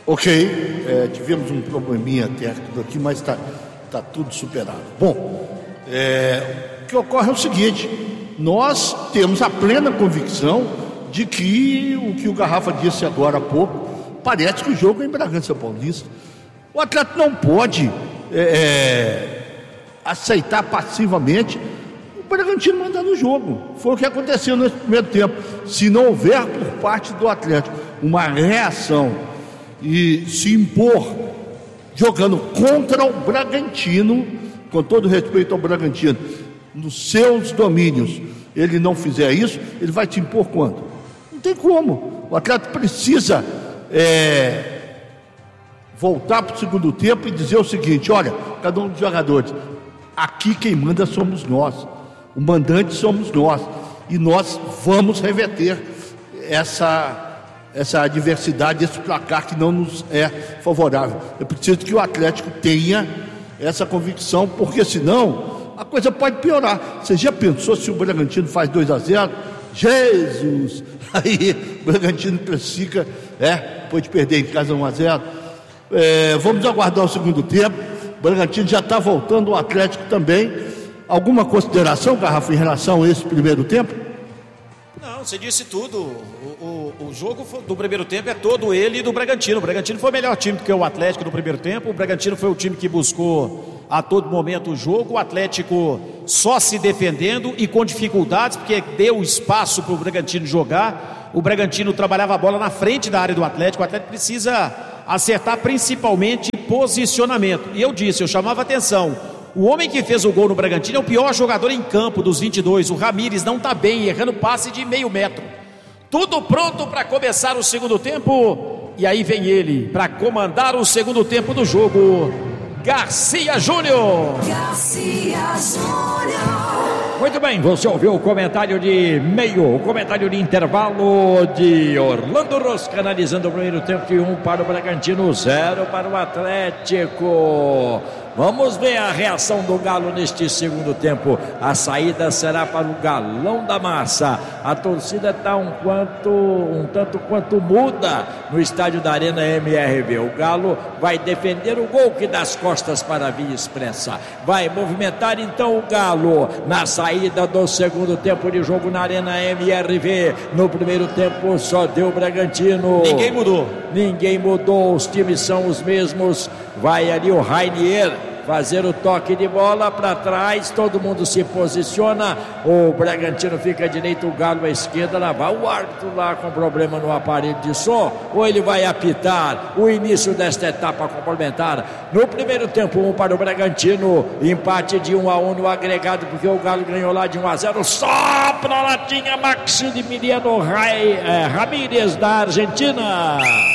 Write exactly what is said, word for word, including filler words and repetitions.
Ok, é, tivemos um probleminha técnico aqui, mas está tá tudo superado. Bom, é, o que ocorre é o seguinte: nós temos a plena convicção de que o que o Garrafa disse agora há pouco, parece que o jogo é em Bragança Paulista. O atleta não pode é, aceitar passivamente o Bragantino mandar no jogo. Foi o que aconteceu nesse primeiro tempo. Se não houver por parte do Atlético uma reação e se impor jogando contra o Bragantino, com todo respeito ao Bragantino, nos seus domínios, ele não fizer isso, ele vai te impor quando? Não tem como. O atleta precisa é, voltar para o segundo tempo e dizer o seguinte: olha, cada um dos jogadores, aqui quem manda somos nós, o mandante somos nós, e nós vamos reverter essa essa adversidade, esse placar que não nos é favorável. Eu preciso que o Atlético tenha essa convicção, porque senão a coisa pode piorar. Você já pensou se o Bragantino faz dois a zero? Jesus! Aí o Bragantino classifica, é, pode perder em casa um a zero. É, vamos aguardar o segundo tempo. O Bragantino já está voltando, o Atlético também. Alguma consideração, Garrafa, em relação a esse primeiro tempo? Não, você disse tudo. O, o, o jogo do primeiro tempo é todo ele e do Bragantino. O Bragantino foi o melhor time do que o Atlético no primeiro tempo. O Bragantino foi o time que buscou a todo momento o jogo. O Atlético só se defendendo e com dificuldades, porque deu espaço para o Bragantino jogar. O Bragantino trabalhava a bola na frente da área do Atlético. O Atlético precisa acertar principalmente posicionamento. E eu disse, eu chamava atenção: o homem que fez o gol no Bragantino é o pior jogador em campo dos vinte e dois. O Ramírez não está bem, errando passe de meio metro. Tudo pronto para começar o segundo tempo. E aí vem ele para comandar o segundo tempo do jogo, Garcia Júnior. Garcia Júnior. Muito bem, você ouviu o comentário de meio, o comentário de intervalo de Orlando Rosca, analisando o primeiro tempo, de um para o Bragantino, zero para o Atlético. Vamos ver a reação do Galo neste segundo tempo. A saída será para o Galão da Massa. A torcida está um, quanto, um tanto quanto muda no estádio da Arena M R V. O Galo vai defender o gol que dá as costas para a Via Expressa. Vai movimentar então o Galo na saída do segundo tempo de jogo na Arena M R V. No primeiro tempo só deu o Bragantino. Ninguém mudou. Ninguém mudou, os times são os mesmos. Vai ali o Rainier fazer o toque de bola para trás, todo mundo se posiciona, o Bragantino fica à direita, o Galo à esquerda. Lá vai o árbitro lá com problema no aparelho de som, ou ele vai apitar o início desta etapa complementar. No primeiro tempo, um para o Bragantino, empate de um a um no agregado, porque o Galo ganhou lá de um a zero, só para a latinha Maximiliano Rai, é, Ramírez da Argentina.